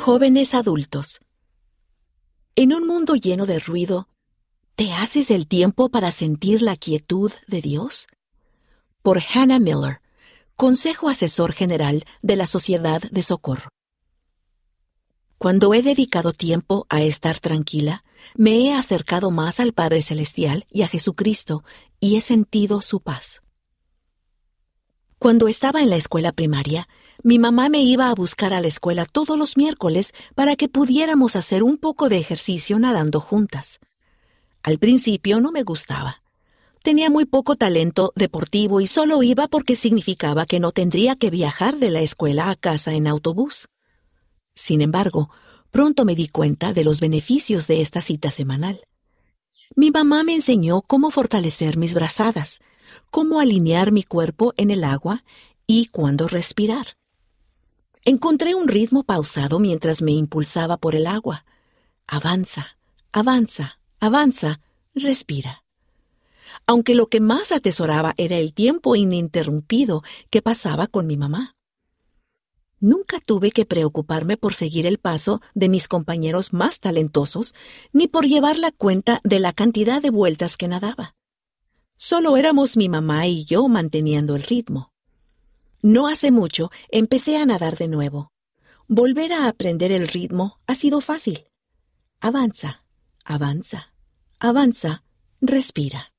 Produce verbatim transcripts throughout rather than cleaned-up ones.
Jóvenes adultos. En un mundo lleno de ruido, ¿te haces el tiempo para sentir la quietud de Dios? Por Hannah Miller, Consejo Asesor General de la Sociedad de Socorro. Cuando he dedicado tiempo a estar tranquila, me he acercado más al Padre Celestial y a Jesucristo y he sentido su paz. Cuando estaba en la escuela primaria, mi mamá me iba a buscar a la escuela todos los miércoles para que pudiéramos hacer un poco de ejercicio nadando juntas. Al principio no me gustaba. Tenía muy poco talento deportivo y solo iba porque significaba que no tendría que viajar de la escuela a casa en autobús. Sin embargo, pronto me di cuenta de los beneficios de esta cita semanal. Mi mamá me enseñó cómo fortalecer mis brazadas, cómo alinear mi cuerpo en el agua y cuándo respirar. Encontré un ritmo pausado mientras me impulsaba por el agua. Avanza, avanza, avanza, respira. Aunque lo que más atesoraba era el tiempo ininterrumpido que pasaba con mi mamá. Nunca tuve que preocuparme por seguir el paso de mis compañeros más talentosos, ni por llevar la cuenta de la cantidad de vueltas que nadaba. Solo éramos mi mamá y yo manteniendo el ritmo. No hace mucho empecé a nadar de nuevo. Volver a aprender el ritmo ha sido fácil. Avanza, avanza, avanza, respira.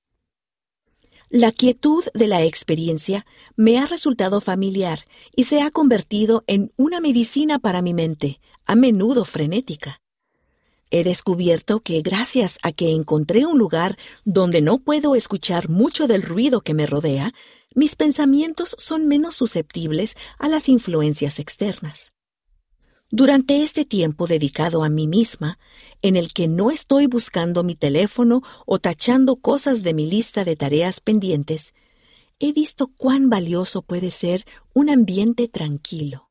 La quietud de la experiencia me ha resultado familiar y se ha convertido en una medicina para mi mente, a menudo frenética. He descubierto que gracias a que encontré un lugar donde no puedo escuchar mucho del ruido que me rodea, mis pensamientos son menos susceptibles a las influencias externas. Durante este tiempo dedicado a mí misma, en el que no estoy buscando mi teléfono o tachando cosas de mi lista de tareas pendientes, he visto cuán valioso puede ser un ambiente tranquilo.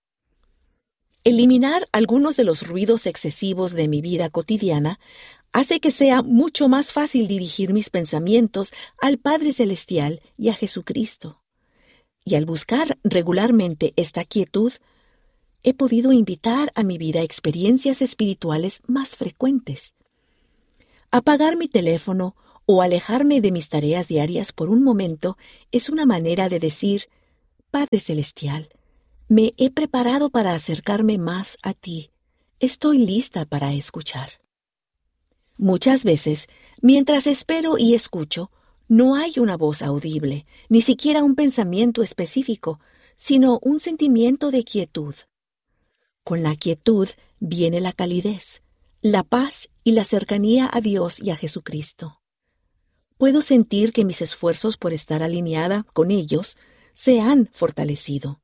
Eliminar algunos de los ruidos excesivos de mi vida cotidiana hace que sea mucho más fácil dirigir mis pensamientos al Padre Celestial y a Jesucristo. Y al buscar regularmente esta quietud, he podido invitar a mi vida experiencias espirituales más frecuentes. Apagar mi teléfono o alejarme de mis tareas diarias por un momento es una manera de decir: Padre Celestial, me he preparado para acercarme más a ti. Estoy lista para escuchar. Muchas veces, mientras espero y escucho, no hay una voz audible, ni siquiera un pensamiento específico, sino un sentimiento de quietud. Con la quietud viene la calidez, la paz y la cercanía a Dios y a Jesucristo. Puedo sentir que mis esfuerzos por estar alineada con ellos se han fortalecido.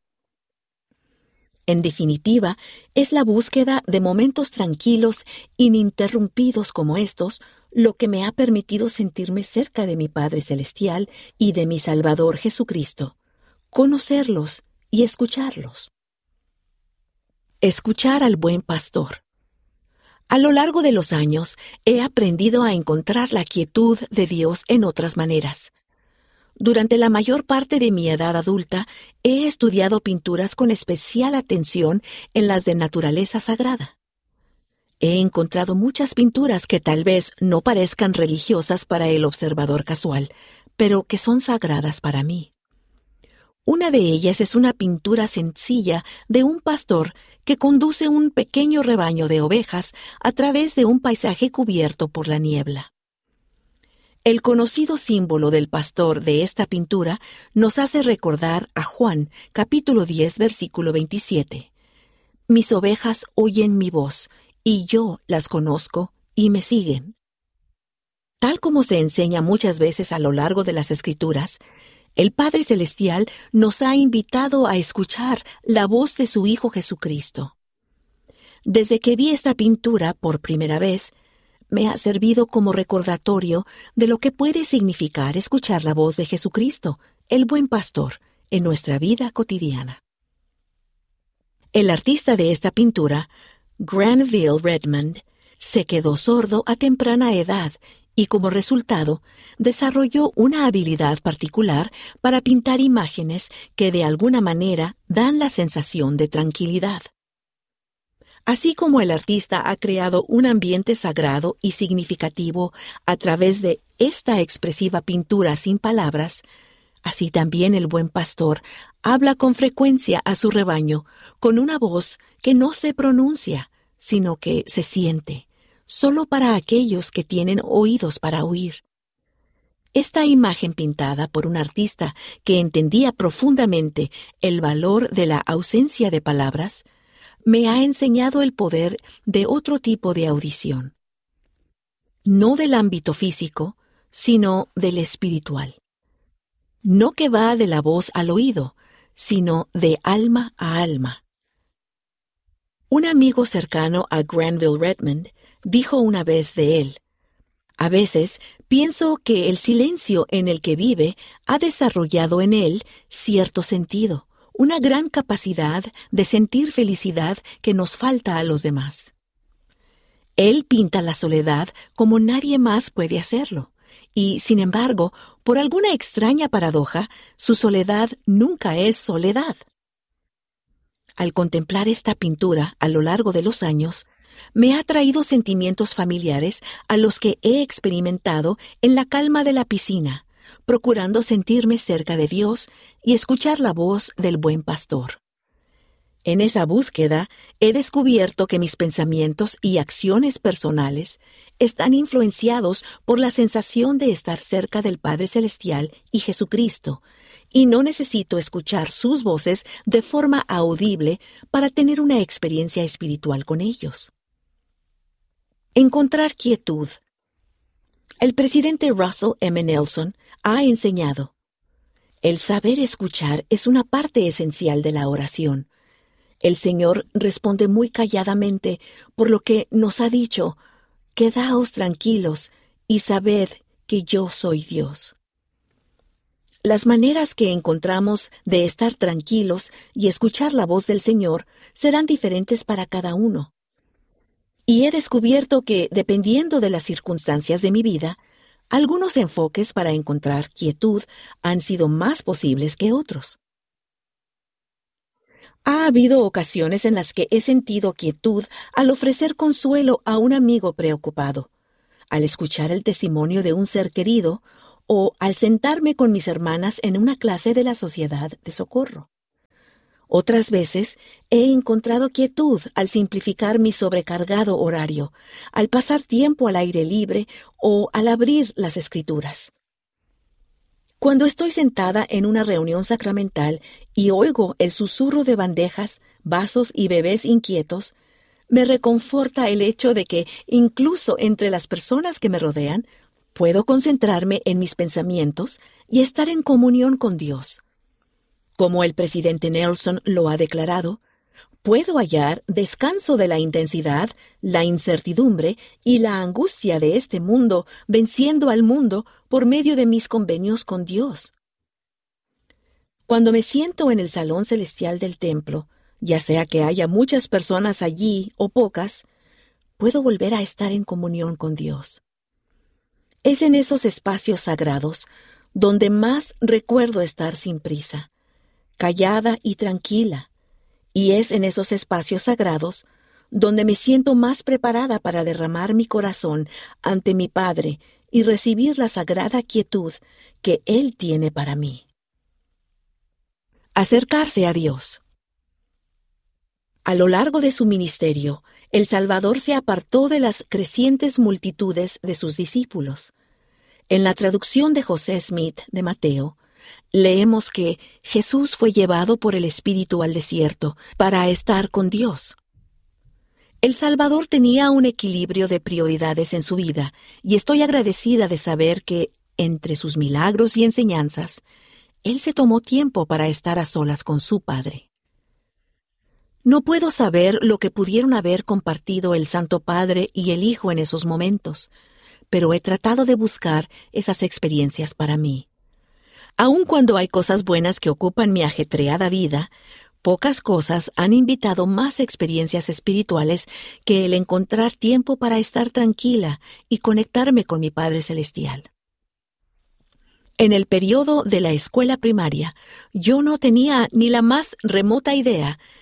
En definitiva, es la búsqueda de momentos tranquilos, ininterrumpidos como estos, lo que me ha permitido sentirme cerca de mi Padre Celestial y de mi Salvador Jesucristo, conocerlos y escucharlos. Escuchar al buen pastor. A lo largo de los años, he aprendido a encontrar la quietud de Dios en otras maneras. Durante la mayor parte de mi edad adulta, he estudiado pinturas con especial atención en las de naturaleza sagrada. He encontrado muchas pinturas que tal vez no parezcan religiosas para el observador casual, pero que son sagradas para mí. Una de ellas es una pintura sencilla de un pastor que conduce un pequeño rebaño de ovejas a través de un paisaje cubierto por la niebla. El conocido símbolo del pastor de esta pintura nos hace recordar a Juan, capítulo diez, versículo veintisiete. Mis ovejas oyen mi voz, y yo las conozco y me siguen. Tal como se enseña muchas veces a lo largo de las Escrituras, el Padre Celestial nos ha invitado a escuchar la voz de su Hijo Jesucristo. Desde que vi esta pintura por primera vez, me ha servido como recordatorio de lo que puede significar escuchar la voz de Jesucristo, el buen pastor, en nuestra vida cotidiana. El artista de esta pintura, Granville Redmond, se quedó sordo a temprana edad y como resultado desarrolló una habilidad particular para pintar imágenes que de alguna manera dan la sensación de tranquilidad. Así como el artista ha creado un ambiente sagrado y significativo a través de esta expresiva pintura sin palabras, así también el buen pastor habla con frecuencia a su rebaño con una voz que no se pronuncia, sino que se siente, solo para aquellos que tienen oídos para oír. Esta imagen pintada por un artista que entendía profundamente el valor de la ausencia de palabras, me ha enseñado el poder de otro tipo de audición. No del ámbito físico, sino del espiritual. No que va de la voz al oído, sino de alma a alma. Un amigo cercano a Granville Redmond dijo una vez de él: a veces pienso que el silencio en el que vive ha desarrollado en él cierto sentido, una gran capacidad de sentir felicidad que nos falta a los demás. Él pinta la soledad como nadie más puede hacerlo, y, sin embargo, por alguna extraña paradoja, su soledad nunca es soledad. Al contemplar esta pintura a lo largo de los años, me ha traído sentimientos familiares a los que he experimentado en la calma de la piscina, procurando sentirme cerca de Dios y escuchar la voz del buen pastor. En esa búsqueda he descubierto que mis pensamientos y acciones personales están influenciados por la sensación de estar cerca del Padre Celestial y Jesucristo, y no necesito escuchar sus voces de forma audible para tener una experiencia espiritual con ellos. Encontrar quietud. El presidente Russell M. Nelson ha enseñado: el saber escuchar es una parte esencial de la oración. El Señor responde muy calladamente, por lo que nos ha dicho: quedaos tranquilos y sabed que yo soy Dios. Las maneras que encontramos de estar tranquilos y escuchar la voz del Señor serán diferentes para cada uno. Y he descubierto que, dependiendo de las circunstancias de mi vida, algunos enfoques para encontrar quietud han sido más posibles que otros. Ha habido ocasiones en las que he sentido quietud al ofrecer consuelo a un amigo preocupado, al escuchar el testimonio de un ser querido o al sentarme con mis hermanas en una clase de la Sociedad de Socorro. Otras veces he encontrado quietud al simplificar mi sobrecargado horario, al pasar tiempo al aire libre o al abrir las Escrituras. Cuando estoy sentada en una reunión sacramental y oigo el susurro de bandejas, vasos y bebés inquietos, me reconforta el hecho de que, incluso entre las personas que me rodean, puedo concentrarme en mis pensamientos y estar en comunión con Dios. Como el presidente Nelson lo ha declarado, puedo hallar descanso de la intensidad, la incertidumbre y la angustia de este mundo, venciendo al mundo por medio de mis convenios con Dios. Cuando me siento en el salón celestial del templo, ya sea que haya muchas personas allí o pocas, puedo volver a estar en comunión con Dios. Es en esos espacios sagrados donde más recuerdo estar sin prisa, callada y tranquila, y es en esos espacios sagrados donde me siento más preparada para derramar mi corazón ante mi Padre y recibir la sagrada quietud que Él tiene para mí. Acercarse a Dios. A lo largo de su ministerio, el Salvador se apartó de las crecientes multitudes de sus discípulos. En la traducción de José Smith de Mateo, leemos que Jesús fue llevado por el Espíritu al desierto para estar con Dios. El Salvador tenía un equilibrio de prioridades en su vida, y estoy agradecida de saber que, entre sus milagros y enseñanzas, Él se tomó tiempo para estar a solas con su Padre. No puedo saber lo que pudieron haber compartido el Santo Padre y el Hijo en esos momentos, pero he tratado de buscar esas experiencias para mí. Aun cuando hay cosas buenas que ocupan mi ajetreada vida, pocas cosas han invitado más experiencias espirituales que el encontrar tiempo para estar tranquila y conectarme con mi Padre Celestial. En el periodo de la escuela primaria, yo no tenía ni la más remota idea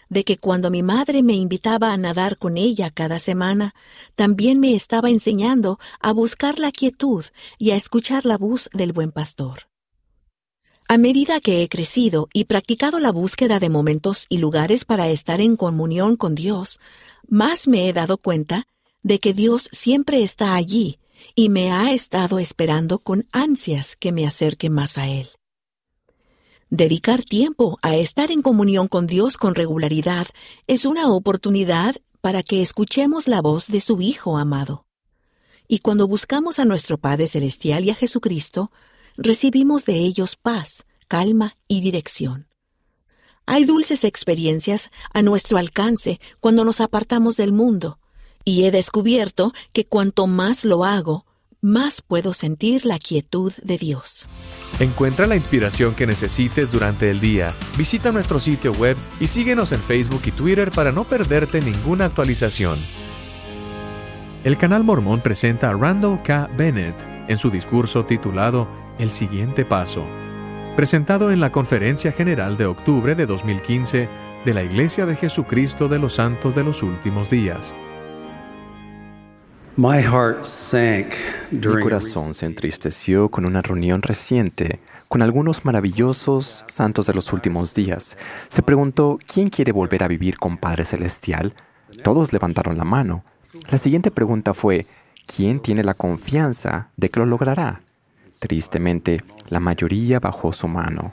de que cuando mi madre me invitaba a nadar con ella cada semana, también me estaba enseñando a buscar la quietud y a escuchar la voz del buen pastor. A medida que he crecido y practicado la búsqueda de momentos y lugares para estar en comunión con Dios, más me he dado cuenta de que Dios siempre está allí y me ha estado esperando con ansias que me acerque más a Él. Dedicar tiempo a estar en comunión con Dios con regularidad es una oportunidad para que escuchemos la voz de su Hijo amado. Y cuando buscamos a nuestro Padre Celestial y a Jesucristo, recibimos de ellos paz, calma y dirección. Hay dulces experiencias a nuestro alcance cuando nos apartamos del mundo, y he descubierto que cuanto más lo hago, más puedo sentir la quietud de Dios. Encuentra la inspiración que necesites durante el día. Visita nuestro sitio web y síguenos en Facebook y Twitter para no perderte ninguna actualización. El Canal Mormón presenta a Randall K. Bennett en su discurso titulado El siguiente paso, presentado en la Conferencia General de octubre de dos mil quince de la Iglesia de Jesucristo de los Santos de los Últimos Días. Mi corazón se entristeció con una reunión reciente con algunos maravillosos santos de los últimos días. Se preguntó, ¿quién quiere volver a vivir con Padre Celestial? Todos levantaron la mano. La siguiente pregunta fue, ¿quién tiene la confianza de que lo logrará? Tristemente, la mayoría bajó su mano.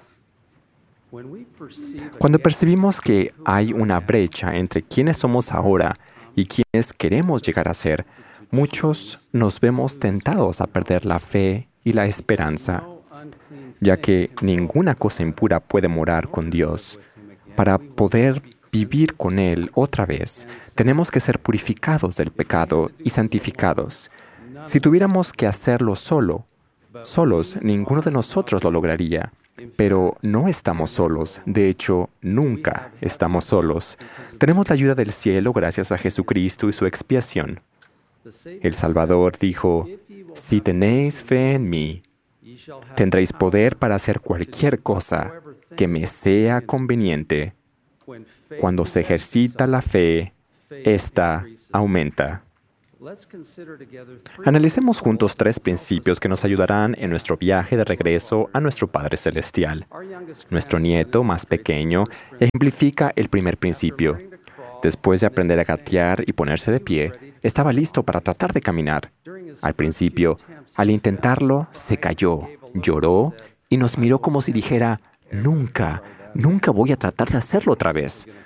Cuando percibimos que hay una brecha entre quienes somos ahora y quienes queremos llegar a ser, muchos nos vemos tentados a perder la fe y la esperanza, ya que ninguna cosa impura puede morar con Dios. Para poder vivir con Él otra vez, tenemos que ser purificados del pecado y santificados. Si tuviéramos que hacerlo solo, solos, ninguno de nosotros lo lograría. Pero no estamos solos. De hecho, nunca estamos solos. Tenemos la ayuda del cielo gracias a Jesucristo y su expiación. El Salvador dijo, si tenéis fe en mí, tendréis poder para hacer cualquier cosa que me sea conveniente. Cuando se ejercita la fe, ésta aumenta. Analicemos juntos tres principios que nos ayudarán en nuestro viaje de regreso a nuestro Padre Celestial. Nuestro nieto más pequeño ejemplifica el primer principio. Después de aprender a gatear y ponerse de pie, estaba listo para tratar de caminar. Al principio, al intentarlo, se cayó, lloró y nos miró como si dijera, nunca, nunca voy a tratar de hacerlo otra vez.